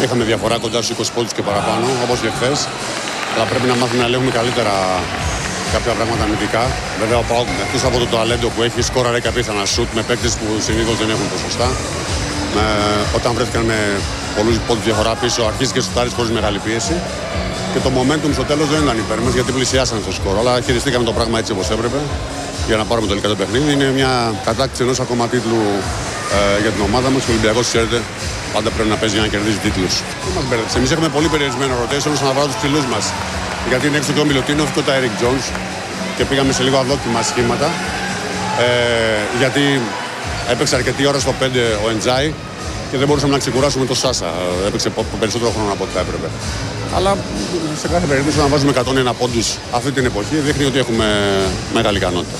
είχαμε διαφορά κοντά στους 20 πόντους και παραπάνω, όπως και χθες. Αλλά πρέπει να μάθουμε να ελέγχουμε καλύτερα κάποια πράγματα αμυντικά. Βέβαια, ο ΠΑΟΚ εκτός από το ταλέντο που έχει, σκόραρε και απίθανα σουτ με παίκτες που συνήθως δεν έχουν ποσοστά. Όταν βρέθηκαν με πολλούς πόντους διαφορά πίσω, αρχίζει και σουτάρεις χωρίς μεγάλη πίεση. Και το momentum στο τέλος δεν ήταν υπέρ μας γιατί πλησιάσανε στο σκορ. Αλλά χειριστήκαμε το πράγμα έτσι όπως έπρεπε για να πάρουμε τελικά το παιχνίδι. Είναι μια κατάκτηση ενός ακόμα τίτλου για την ομάδα μας. Ο Ολυμπιακός, ξέρετε, πάντα πρέπει να παίζει για να κερδίζει τίτλους. Εμείς έχουμε πολύ περιορισμένο rotation όσον αφορά τους ψηλούς μας. Γιατί είναι έξω και ο Μιλωτίνοφ και ο Τάιρικ Τζόνς και πήγαμε σε λίγο αδόκιμα σχήματα. Γιατί έπαιξε αρκετή ώρα στο 5 ο Εντζάι και δεν μπορούσαμε να ξεκουράσουμε τον Σάσα. Έπαιξε περισσότερο χρόνο από ό,τι θα έπρεπε. Αλλά σε κάθε περίπτωση, να βάζουμε 101 πόντους αυτή την εποχή, δείχνει ότι έχουμε μεγάλη ικανότητα.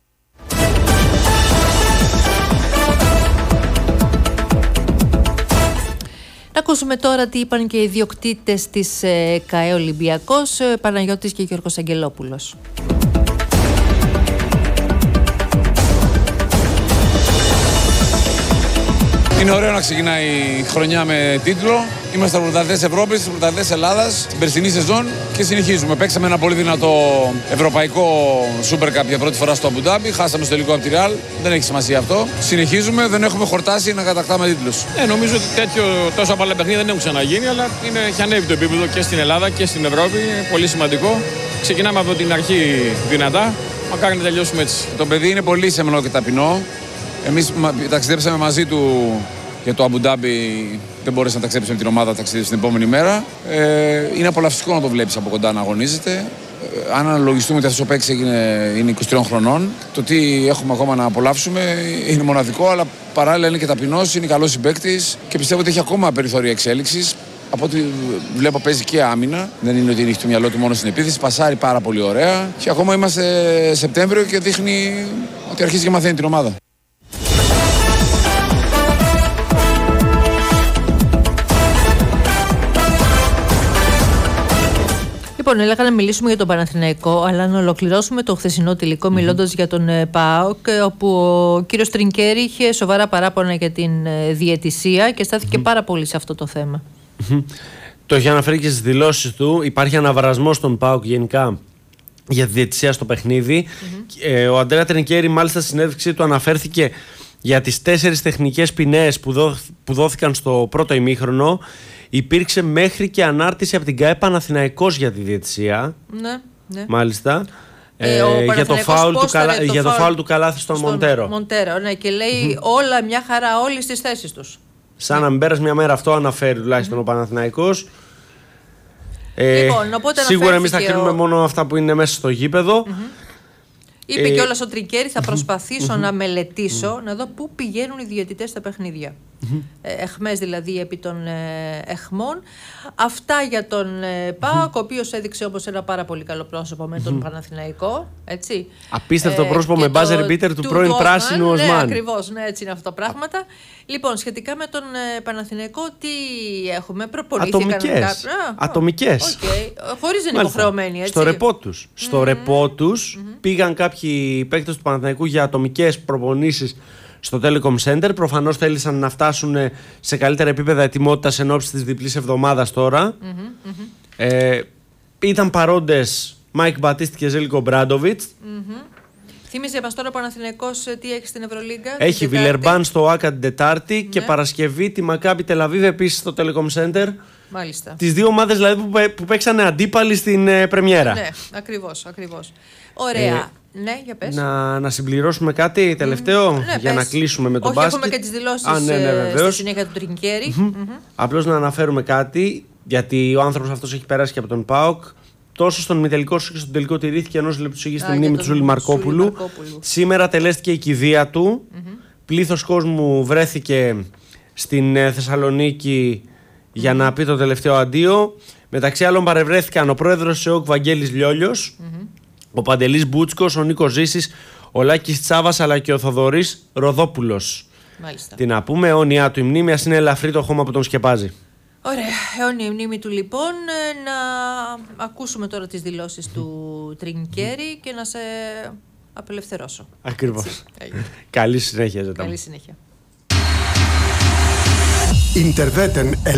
Να ακούσουμε τώρα τι είπαν και οι ιδιοκτήτες της ΚΑΕ Ολυμπιακός, Παναγιώτης και Γιώργος Αγγελόπουλος. Είναι ωραίο να ξεκινάει η χρονιά με τίτλο. Είμαστε πρωταθλητές Ευρώπης, πρωταθλητές Ελλάδας στην περσινή σεζόν και συνεχίζουμε. Παίξαμε ένα πολύ δυνατό ευρωπαϊκό Super Cup για πρώτη φορά στο Αμπουντάμπι. Χάσαμε στο τελικό από τη Real. Δεν έχει σημασία αυτό. Συνεχίζουμε, δεν έχουμε χορτάσει να κατακτάμε τίτλους. Νομίζω ότι τόσο απαλά παιχνίδια δεν έχουν ξαναγίνει, αλλά έχει ανέβει το επίπεδο και στην Ελλάδα και στην Ευρώπη. Είναι πολύ σημαντικό. Ξεκινάμε από την αρχή δυνατά. Μακάρι να τελειώσουμε έτσι. Το παιδί είναι πολύ σεμνό και ταπεινό. Εμείς ταξιδέψαμε μαζί του για το Αμπουντάμπι, δεν μπόρεσε να ταξιδέψει με την ομάδα, ταξιδέψει την επόμενη μέρα. Είναι απολαυστικό να το βλέπεις από κοντά να αγωνίζεται. Αν αναλογιστούμε ότι αυτός ο παίκτης είναι 23 χρονών, το τι έχουμε ακόμα να απολαύσουμε είναι μοναδικό, αλλά παράλληλα είναι και ταπεινός, είναι καλός συμπαίκτης και πιστεύω ότι έχει ακόμα περιθώρια εξέλιξης. Από ό,τι βλέπω παίζει και άμυνα. Δεν είναι ότι έχει το μυαλό του μόνο στην επίθεση. Πασάρει πάρα πολύ ωραία. Και ακόμα είμαστε Σεπτέμβριο και δείχνει ότι αρχίζει και μαθαίνει την ομάδα. Λοιπόν, έλεγα να μιλήσουμε για τον Παναθηναϊκό, αλλά να ολοκληρώσουμε το χθεσινό τελικό μιλώντας για τον ΠΑΟΚ, όπου ο κύριος Τρινκέρι είχε σοβαρά παράπονα για την διαιτησία και στάθηκε πάρα πολύ σε αυτό το θέμα. Το έχει αναφέρει και στις δηλώσεις του. Υπάρχει αναβρασμός στον ΠΑΟΚ γενικά για τη διαιτησία στο παιχνίδι. Ο Αντρέα Τρινκέρι, μάλιστα, στη συνέντευξή του αναφέρθηκε για τις 4 τεχνικές ποινές που δόθηκαν στο πρώτο ημίχρονο. Υπήρξε μέχρι και ανάρτηση από την ΚΑΕ Παναθηναϊκός για τη διαιτησία. Ναι. Μάλιστα. Για το φάουλ του Καλάθη στον Μοντέρο. Ναι, και λέει όλα μια χαρά, όλοι στις θέσεις τους. Σαν να μην πέρασε μια μέρα, αυτό αναφέρει τουλάχιστον ο Παναθηναϊκός. Λοιπόν, οπότε σίγουρα εμείς θα κρίνουμε μόνο αυτά που είναι μέσα στο γήπεδο. Είπε κιόλας ο Τρινκέρι, θα προσπαθήσω να μελετήσω, να δω πού πηγαίνουν οι διαιτητές στα παιχνίδια. Εχμές δηλαδή επί των εχμών. Αυτά για τον ΠΑΟΚ, ο οποίος έδειξε όμως ένα πάρα πολύ καλό πρόσωπο με τον Παναθηναϊκό. Έτσι. Απίστευτο πρόσωπο με buzzer beater του πρώην πράσινου Οσμάν. Ναι, ακριβώς, ναι, έτσι είναι αυτά τα πράγματα. Λοιπόν, σχετικά με τον Παναθηναϊκό, τι έχουμε, προπονήθηκαν ατομικές. Χωρίς δεν είναι υποχρεωμένοι, έτσι. Στο ρεπό τους πήγαν κάποιοι παίκτες του Παναθηναϊκού για ατομικές προπονήσεις στο Telecom Center. Προφανώς θέλησαν να φτάσουν σε καλύτερα επίπεδα ετοιμότητας εν ώψη της διπλής εβδομάδας τώρα. Ήταν παρόντες Μάικ Μπατίστη και Ζέλικο Μπράντοβιτς. Θύμιζε μας τώρα ο Παναθηναϊκός τι έχει στην Ευρωλίγκα. Έχει Βιλερμπάν στο ΆΚΑ την Τετάρτη και Παρασκευή τη Μακάμπι Τελαβίβ επίσης στο Telecom Center. Μάλιστα. Τις δύο ομάδες δηλαδή που παίξανε αντίπαλοι στην πρεμιέρα. Ναι, ακριβώς. Ωραία. Ναι, για πες. Να συμπληρώσουμε κάτι τελευταίο για να κλείσουμε με τον μπάσκετ. Έχουμε και τις δηλώσεις στη συνέχεια του Τρινκέρι. Απλώς να αναφέρουμε κάτι, γιατί ο άνθρωπος αυτός έχει περάσει και από τον ΠΑΟΚ. Τόσο στον ημιτελικό όσο και στον τελικό τηρήθηκε ενός λεπτού σιγή στη μνήμη του Ζούλη Μαρκόπουλου. Σήμερα τελέστηκε η κηδεία του. Πλήθος κόσμου βρέθηκε στην Θεσσαλονίκη για να πει το τελευταίο αντίο. Μεταξύ άλλων παρευρέθηκαν ο πρόεδρος της ΕΟΚ Βαγγέλης Λιόλιος, ο Παντελής Μπούτσκος, ο Νίκος Ζήσης, ο Λάκης Τσάβας αλλά και ο Θοδωρής Ροδόπουλος. Μάλιστα. Τι να πούμε, αιώνια του η μνήμη, ας είναι ελαφρύ το χώμα που τον σκεπάζει. Ωραία, αιώνια η μνήμη του λοιπόν. Να ακούσουμε τώρα τις δηλώσεις του Τρινκέρι και να σε απελευθερώσω. Ακριβώς. Καλή συνέχεια, Ζετά. Καλή συνέχεια.